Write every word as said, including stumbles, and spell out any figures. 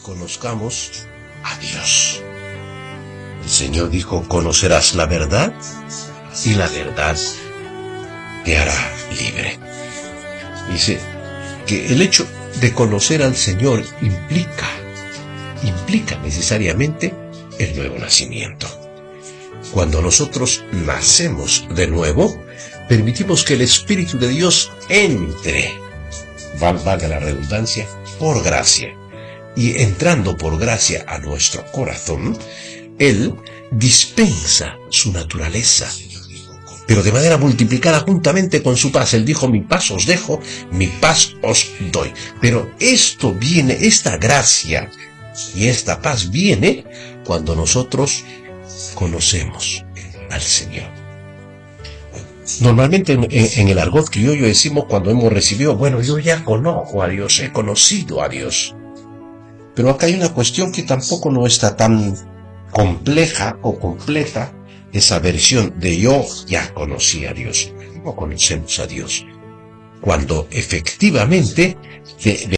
conozcamos a Dios. El Señor dijo, conocerás la verdad y la verdad te hará libre. Dice que el hecho de conocer al Señor implica, implica necesariamente el nuevo nacimiento. Cuando nosotros nacemos de nuevo, permitimos que el Espíritu de Dios entre, valga la redundancia, por gracia. Y entrando por gracia a nuestro corazón, Él dispensa su naturaleza, pero de manera multiplicada juntamente con su paz. Él dijo, mi paz os dejo, mi paz os doy. Pero esto viene, esta gracia y esta paz viene cuando nosotros conocemos al Señor. Normalmente en, en el argot criollo decimos cuando hemos recibido, bueno, yo ya conozco a Dios, he conocido a Dios. Pero acá hay una cuestión que tampoco no está tan compleja o completa, esa versión de yo ya conocí a Dios. No conocemos a Dios. Cuando efectivamente de, de